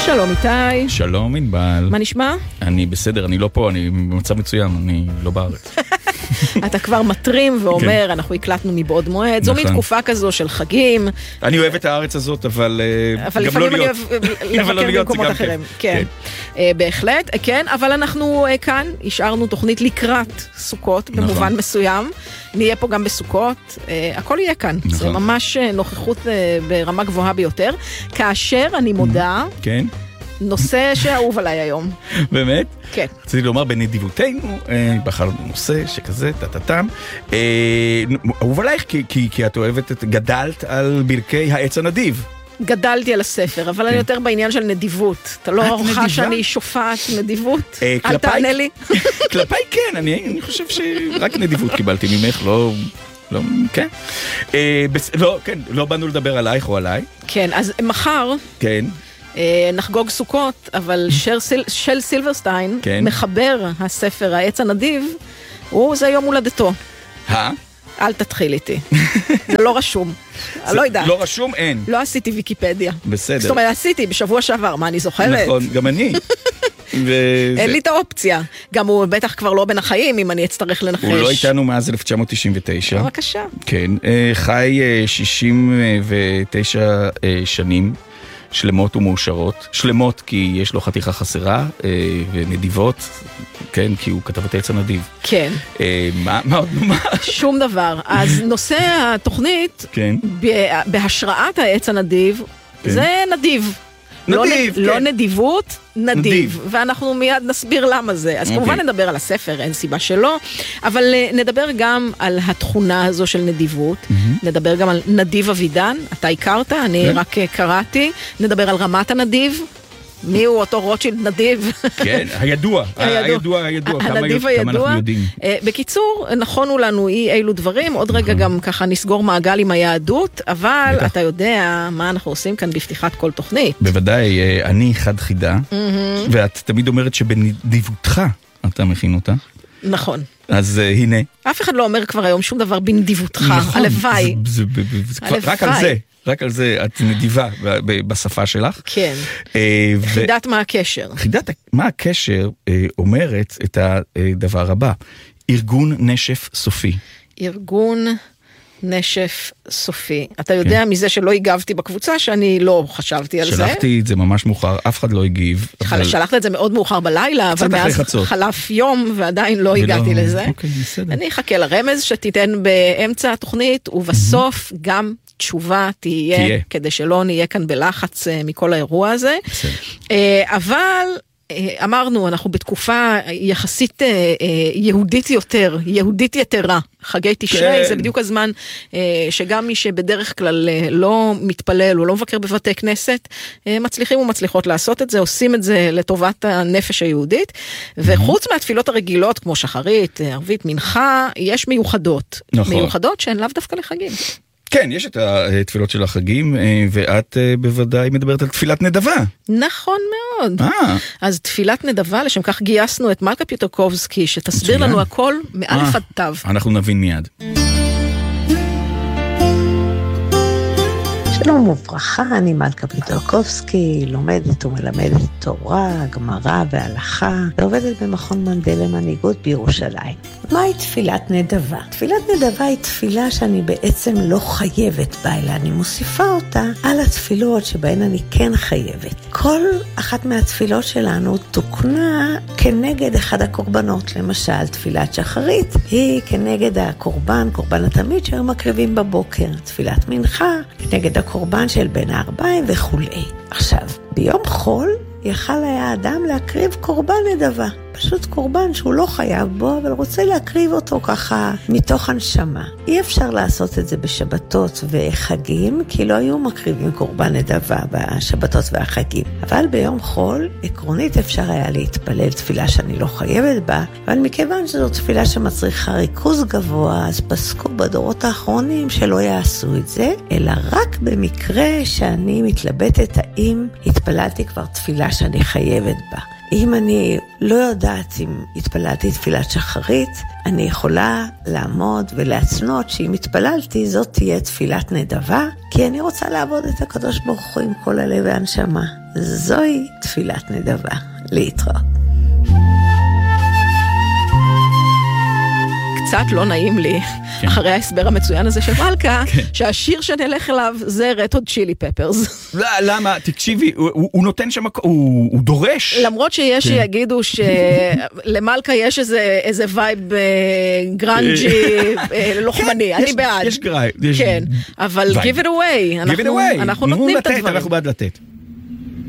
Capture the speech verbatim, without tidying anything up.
שלום איתי. שלום ענבל. מה נשמע? אני בסדר, אני לא פה, אני במצב מצוין, אני לא בארץ. אתה כבר מטרים ואומר, אנחנו הקלטנו מבעוד מועד, זו מתקופה כזו של חגים. אני אוהב את הארץ הזאת, אבל גם לא להיות. לבקר במקומות אחרים. כן, בהחלט, כן, אבל אנחנו כאן השארנו תוכנית לקראת סוכות, במובן מסוים. נהיה פה גם בסוכות, הכל יהיה כאן. זה ממש נוכחות ברמה גבוהה ביותר. כאשר אני מודה, כן. נושא שאהוב עליי היום. באמת? כן. רציתי לומר, בנדיבותנו, בחרנו נושא שכזה, טטטם. אהוב עלייך כי את אוהבת, גדלת על ברכי העץ הנדיב. גדלתי על הספר, אבל אני יותר בעניין של נדיבות. אתה לא חש שאני שופעת נדיבות? אל תענה לי. כלפיי כן, אני חושב שרק נדיבות קיבלתי ממך, לא... לא, כן. לא, כן, לא באנו לדבר עלייך או עליי. כן, אז מחר... כן. נחגוג סוכות, אבל של סילברסטיין, מחבר הספר העץ הנדיב, זה יום הולדתו. אה? אל תתחיל איתי. זה לא רשום. אני לא יודעת. לא רשום, אין. לא עשיתי ויקיפדיה. בסדר. זאת אומרת, עשיתי בשבוע שעבר, מה אני זוכרת? נכון, גם אני. אין לי את האופציה. גם הוא בטח כבר לא בין החיים, אם אני אצטרך לנחש. הוא לא איתנו מאז אלף תשע מאות תשעים ותשע. בבקשה. כן, חי שישים ותשע שנים. שלמות ומאושרות, שלמות כי יש לו חתיכה חסרה, ונדיבות, כן, כי הוא כתב את העץ הנדיב. כן. מה, מה עוד נאמר? שום דבר. אז נושא התוכנית, כן. בהשראת העץ הנדיב, זה נדיב. נדיב, כן. לא נדיבות, נדיב. ואנחנו מיד נסביר למה זה. אז כמובן נדבר על הספר, אין סיבה שלא, אבל נדבר גם על התכונה הזו של נדיבות, נדבר גם על נדיב אבידן, אתה הכרת, אני רק קראתי, נדבר על רמת הנדיב, מי הוא אותו רוטשילד נדיב? כן, הידוע, הידוע, הידוע, כמה אנחנו יודעים. בקיצור, נכונו לנו אי אילו דברים, עוד רגע גם ככה נסגור מעגל עם היהדות, אבל אתה יודע מה אנחנו עושים כאן בפתיחת כל תוכנית. בוודאי, אני חד חידה, ואת תמיד אומרת שבנדיבותך אתה מכין אותה. נכון. אז הנה. אף אחד לא אומר כבר היום שום דבר בנדיבותך, הלוואי. רק על זה. רק על זה את נדיבה בשפה שלך. כן. חידת מה הקשר? חידת מה הקשר אומרת את הדבר הבא. ארגון נשף סופי. ארגון נשף סופי. אתה יודע מזה שלא הגבתי בקבוצה שאני לא חשבתי על זה. שלחתי את זה ממש מאוחר, אף אחד לא הגיב. שלחת את זה מאוד מאוחר בלילה, אבל מאז חלף יום ועדיין לא הגעתי לזה. אני אחכה לרמז שתיתן באמצע התוכנית, ובסוף גם תשובה תהיה, כדי שלא נהיה כאן בלחץ מכל האירוע הזה. אבל אמרנו, אנחנו בתקופה יחסית יהודית יותר, יהודית יתרה. חגי תשרי, זה בדיוק הזמן שגם מי שבדרך כלל לא מתפלל או לא מבקר בבתי כנסת, מצליחים ומצליחות לעשות את זה, עושים את זה לטובת הנפש היהודית, וחוץ מהתפילות הרגילות, כמו שחרית, ערבית, מנחה, יש מיוחדות. מיוחדות שהן לאו דווקא לחגים. כן, יש את התפילות של החגים, ואת בוודאי מדברת על תפילת נדבה. נכון מאוד. אז תפילת נדבה, לשם כך גייסנו את מלכה פיוטרקובסקי, שתסביר לנו הכל מאלף עד תו. אנחנו נבין מיד. שלום וברכה, אני מלכה פיוטרקובסקי, לומדת ומלמדת תורה, גמרא והלכה, ועובדת במכון מנדל למנהיגות בירושלים. מהי תפילת נדבה? תפילת נדבה היא תפילה שאני בעצם לא חייבת בה, אלא אני מוסיפה אותה על התפילות שבהן אני כן חייבת. כל אחת מהתפילות שלנו תוקנה כנגד אחד הקורבנות, למשל תפילת שחרית היא כנגד הקורבן, קורבן התמיד שהיו מקריבים בבוקר, תפילת מנחה כנגד הקורבן של בין הארבעים וכו'. עכשיו, ביום חול יכל היה אדם להקריב קורבן נדבה. פשוט קורבן שהוא לא חייב בו, אבל רוצה להקריב אותו ככה מתוך הנשמה. אי אפשר לעשות את זה בשבתות וחגים, כי לא היו מקריבים קורבן נדבה בשבתות והחגים. אבל ביום חול, עקרונית אפשר היה להתפלל תפילה שאני לא חייבת בה, אבל מכיוון שזו תפילה שמצריכה ריכוז גבוה, אז פסקו בדורות האחרונים שלא יעשו את זה, אלא רק במקרה שאני מתלבטת האם התפללתי כבר תפילה שאני חייבת בה. אם אני לא יודעת אם התפללתי תפילת שחרית, אני יכולה לעמוד ולהצנות שאם התפללתי זאת תהיה תפילת נדבה, כי אני רוצה לעבוד את הקדוש ברוך הוא עם כל הלב והנשמה. זוהי תפילת נדבה. להתראות. קצת לא נעים לי, כן. אחרי ההסבר המצוין הזה של מלכה, כן. שהשיר שנלך אליו זה Red Hot Chili Peppers. לא, למה? תקשיבי, הוא, הוא נותן שם, הוא, הוא דורש. למרות שיש כן. שיגידו שלמלכה יש איזה, איזה וייב גרנג'י לוחמני, כן, אני בעד. יש גרייב. כן, אבל give it away, אנחנו, give it away. אנחנו נותנים את הדברים. אנחנו בעד לתת.